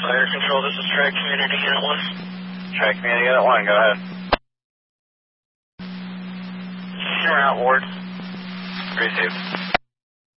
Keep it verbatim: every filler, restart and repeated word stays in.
Fire Control, this is Track Community Unit one. Track Community Unit one, go ahead. Sure out, Ward. Received.